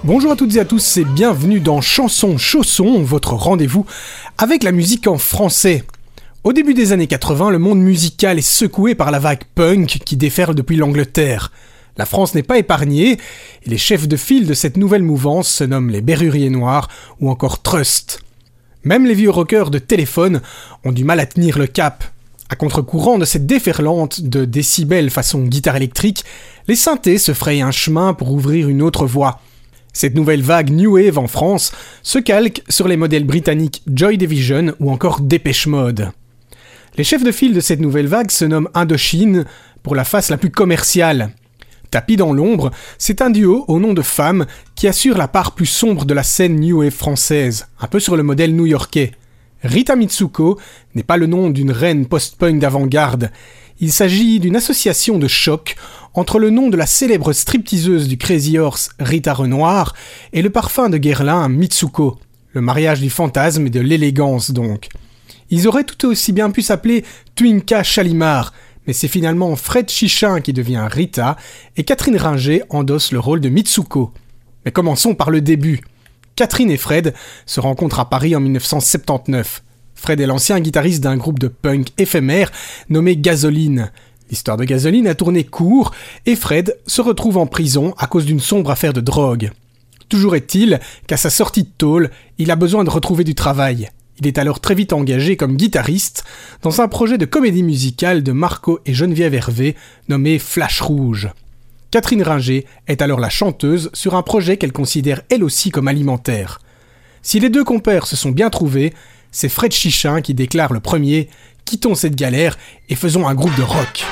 Bonjour à toutes et à tous et bienvenue dans Chanson Chausson, votre rendez-vous avec la musique en français. Au début des années 80, le monde musical est secoué par la vague punk qui déferle depuis l'Angleterre. La France n'est pas épargnée et les chefs de file de cette nouvelle mouvance se nomment les Berruriers Noirs ou encore Trust. Même les vieux rockers de téléphone ont du mal à tenir le cap. À contre-courant de cette déferlante de décibels façon guitare électrique, les synthés se frayent un chemin pour ouvrir une autre voie. Cette nouvelle vague New Wave en France se calque sur les modèles britanniques Joy Division ou encore Dépêche Mode. Les chefs de file de cette nouvelle vague se nomment Indochine pour la face la plus commerciale. Tapis dans l'ombre, c'est un duo au nom de Femme qui assure la part plus sombre de la scène New Wave française, un peu sur le modèle new-yorkais. Rita Mitsuko n'est pas le nom d'une reine post-punk d'avant-garde. Il s'agit d'une association de choc entre le nom de la célèbre stripteaseuse du Crazy Horse Rita Renoir et le parfum de Guerlain Mitsuko, le mariage du fantasme et de l'élégance donc. Ils auraient tout aussi bien pu s'appeler Twinka Chalimard, mais c'est finalement Fred Chichin qui devient Rita et Catherine Ringer endosse le rôle de Mitsuko. Mais commençons par le début. Catherine et Fred se rencontrent à Paris en 1979. Fred est l'ancien guitariste d'un groupe de punk éphémère nommé Gasoline. L'histoire de Gasoline a tourné court et Fred se retrouve en prison à cause d'une sombre affaire de drogue. Toujours est-il qu'à sa sortie de tôle, il a besoin de retrouver du travail. Il est alors très vite engagé comme guitariste dans un projet de comédie musicale de Marco et Geneviève Hervé nommé Flash Rouge. Catherine Ringer est alors la chanteuse sur un projet qu'elle considère elle aussi comme alimentaire. Si les deux compères se sont bien trouvés, c'est Fred Chichin qui déclare le premier « Quittons cette galère et faisons un groupe de rock ».